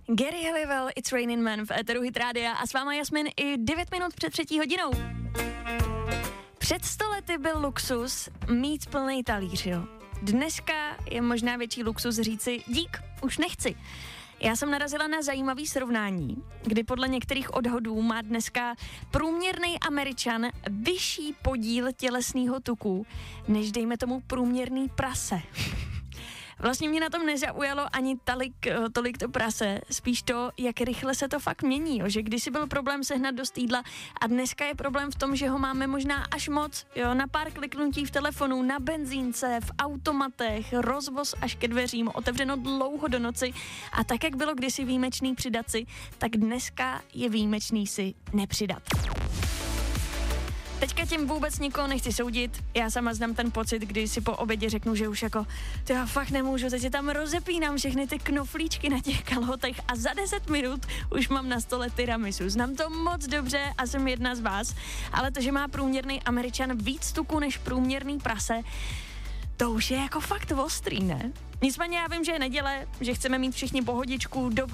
Gary Halliwell, It's Raining Men v éteru Hit Rádia a s váma Jasmin i 9 minut před 3:00. Před 100 lety byl luxus mít plný talíř, jo. Dneska je možná větší luxus říci dík, už nechci. Já jsem narazila na zajímavý srovnání, kdy podle některých odhadů má dneska průměrný Američan vyšší podíl tělesného tuku, než dejme tomu průměrný prase. Vlastně mě na tom nezaujalo ani tolik to prase, spíš to, jak rychle se to fakt mění, jo? Že kdysi byl problém sehnat dost jídla a dneska je problém v tom, že ho máme možná až moc, jo? Na pár kliknutí v telefonu, na benzínce, v automatech, rozvoz až ke dveřím, otevřeno dlouho do noci a tak, jak bylo kdysi výjimečný přidat si, tak dneska je výjimečný si nepřidat. Teďka tím vůbec nikoho nechci soudit, já sama znám ten pocit, kdy si po obědě řeknu, že už jako, to já fakt nemůžu, teď si tam rozepínám všechny ty knoflíčky na těch kalhotech a za 10 minut už mám na stole tiramisu. Znám to moc dobře a jsem jedna z vás, ale to, že má průměrný Američan víc tuku než průměrný prase, to už je jako fakt ostrý, ne? Nicméně já vím, že je neděle, že chceme mít všichni pohodičku,